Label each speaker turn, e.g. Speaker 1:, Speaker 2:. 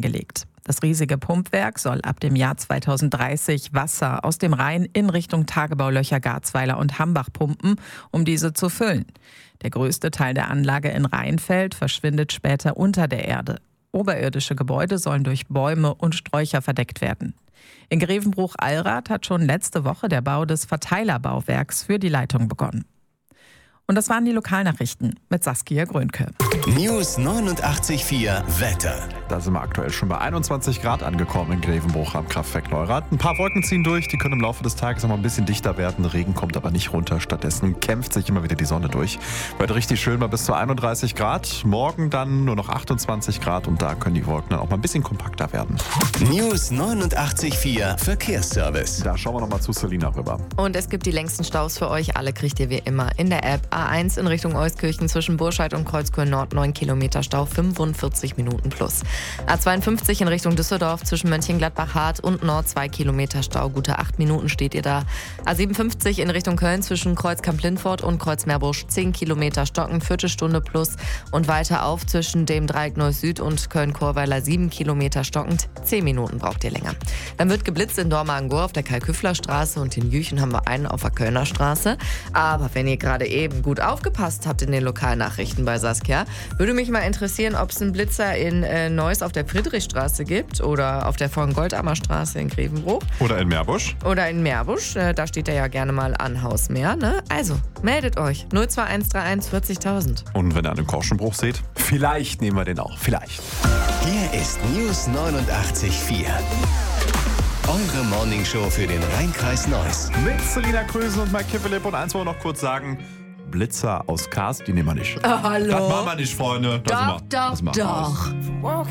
Speaker 1: angelegt. Das riesige Pumpwerk soll ab dem Jahr 2030 Wasser aus dem Rhein in Richtung Tagebaulöcher Garzweiler und Hambach pumpen, um diese zu füllen. Der größte Teil der Anlage in Rheinfeld verschwindet später unter der Erde. Oberirdische Gebäude sollen durch Bäume und Sträucher verdeckt werden. In Grevenbruch-Allrath hat schon letzte Woche der Bau des Verteilerbauwerks für die Leitung begonnen. Und das waren die Lokalnachrichten mit Saskia Grönke.
Speaker 2: News 89.4 Wetter.
Speaker 3: Da sind wir aktuell schon bei 21 Grad angekommen in Grevenbruch am Kraftwerk Neurath. Ein paar Wolken ziehen durch, die können im Laufe des Tages noch mal ein bisschen dichter werden. Regen kommt aber nicht runter. Stattdessen kämpft sich immer wieder die Sonne durch. Wird richtig schön, mal bis zu 31 Grad. Morgen dann nur noch 28 Grad und da können die Wolken dann auch mal ein bisschen kompakter werden.
Speaker 2: News 89.4 Verkehrsservice.
Speaker 3: Da schauen wir noch mal zu Selina rüber.
Speaker 4: Und es gibt die längsten Staus für euch. Alle kriegt ihr wie immer in der App. A1 in Richtung Euskirchen zwischen Burscheid und Kreuzköln Nord 9 Kilometer Stau, 45 Minuten plus. A52 in Richtung Düsseldorf zwischen Mönchengladbach-Hart und Nord 2 Kilometer Stau, gute 8 Minuten steht ihr da. A57 in Richtung Köln zwischen Kreuzkamp-Lindfort und Kreuzmeerbusch 10 Kilometer Stocken, Viertelstunde plus. Und weiter auf zwischen dem Dreieck Neuss Süd und Köln-Chorweiler 7 Kilometer stockend, 10 Minuten braucht ihr länger. Dann wird geblitzt in Dormagen-Gohr auf der Karl-Küffler-Straße und in Jüchen haben wir einen auf der Kölner Straße. Aber wenn ihr gerade eben gut aufgepasst habt in den Lokalnachrichten bei Saskia, würde mich mal interessieren, ob es einen Blitzer in Neuss auf der Friedrichstraße gibt oder auf der von Goldammer Straße in Grevenbruch.
Speaker 3: Oder in Meerbusch.
Speaker 4: Oder in Meerbusch, da steht er ja gerne mal an Hausmeer, ne? Also, meldet euch, 02131 40.000.
Speaker 3: Und wenn ihr einen Korschenbruch seht, vielleicht nehmen wir den auch, vielleicht.
Speaker 2: Hier ist News 89.4. Eure Morningshow für den Rheinkreis Neuss.
Speaker 3: Mit Selina Krösen und Mike Kivellip. Und eins wollen wir noch kurz sagen, Blitzer aus Cars, die nehmen wir nicht.
Speaker 4: Hallo?
Speaker 3: Das machen wir nicht, Freunde. Das
Speaker 4: Doch.
Speaker 3: machen wir.